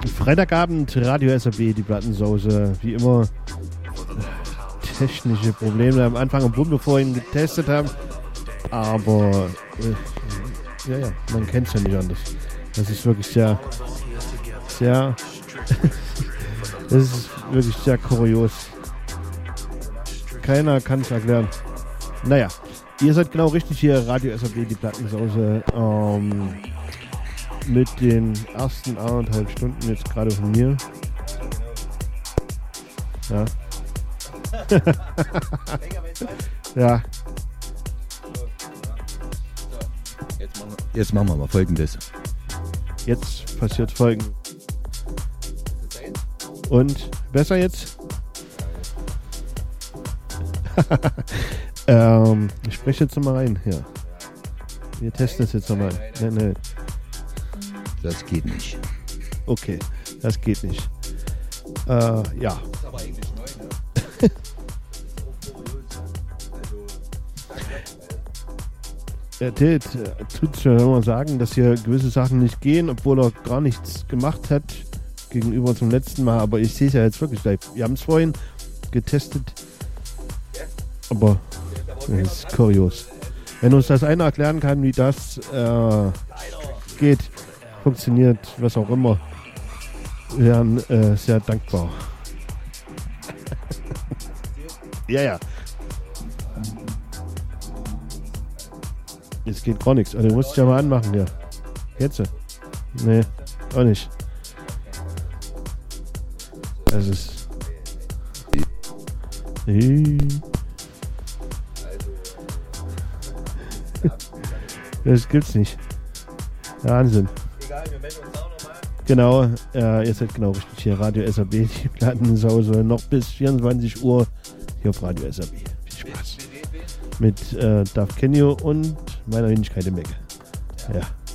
Freitagabend, Radio SAB, die Plattensause. Wie immer technische Probleme am Anfang, obwohl wir vorhin getestet haben. Aber ja, man kennt es ja nicht anders. Das ist wirklich sehr das ist wirklich sehr kurios. Keiner kann es erklären. Naja, ihr seid genau richtig hier, Radio SAB, die Plattensause. Mit den ersten 1,5 Stunden jetzt gerade von mir. Ja. Ja. Jetzt machen wir mal Folgendes. Jetzt passiert Folgendes. Und besser jetzt? Ich spreche jetzt nochmal rein. Ja. Wir testen es jetzt nochmal. Nee. Das geht nicht. Okay, das geht nicht. Ja. Das ist aber eigentlich neu, ne? Der Tilt tut schon immer sagen, dass hier gewisse Sachen nicht gehen, obwohl er gar nichts gemacht hat gegenüber zum letzten Mal. Aber ich sehe es ja jetzt wirklich live. Wir haben es vorhin getestet. Aber das ist kurios. Wenn uns das einer erklären kann, wie das geht, funktioniert, was auch immer, wären sehr dankbar. Ja. Jetzt geht gar nichts. Also, du musst es ja mal anmachen hier. Jetzt? Nee, auch nicht. Das ist... Das gibt's nicht. Wahnsinn. Egal, wir melden uns auch nochmal. Genau, ihr seid genau richtig hier. Radio SAB, die Plattensause. Noch bis 24 Uhr hier auf Radio SAB. Viel Spaß. Mit Darf Kenyo und meiner Wenigkeit im Weg. Ja.